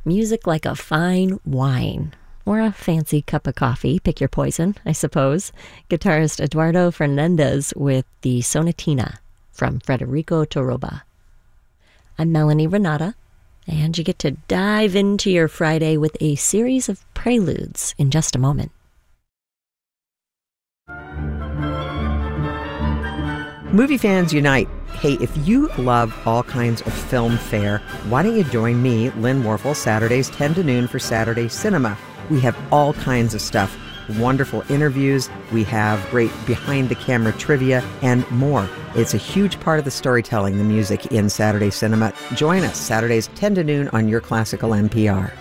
Music like a fine wine. Or a fancy cup of coffee, pick your poison, I suppose. Guitarist Eduardo Fernandez with the Sonatina from Federico Toroba. I'm Melanie Renata, and you get to dive into your Friday with a series of preludes in just a moment. Movie fans unite. Hey, if you love all kinds of film fare, why don't you join me, Lynn Warfel, Saturdays 10 to noon for Saturday Cinema. We have all kinds of stuff, wonderful interviews, we have great behind-the-camera trivia, and more. It's a huge part of the storytelling, the music in Saturday Cinema. Join us Saturdays 10 to noon on your classical NPR.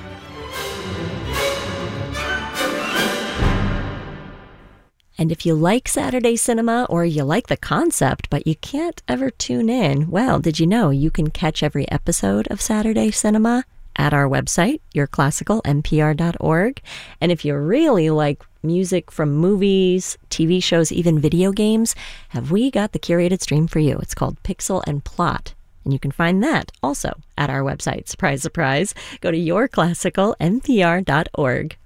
And if you like Saturday Cinema or you like the concept, but you can't ever tune in, well, did you know you can catch every episode of Saturday Cinema at our website, yourclassicalnpr.org. And if you really like music from movies, TV shows, even video games, have we got the curated stream for you. It's called Pixel and Plot. And you can find that also at our website. Surprise, surprise. Go to yourclassicalnpr.org.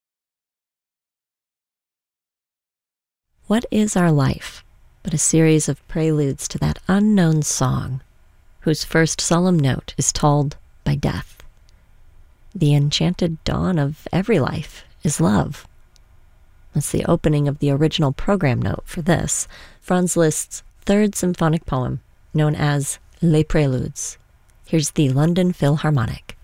What is our life but a series of preludes to that unknown song, whose first solemn note is tolled by death? The enchanted dawn of every life is love. That's the opening of the original program note for this, Franz Liszt's third symphonic poem, known as Les Préludes. Here's the London Philharmonic.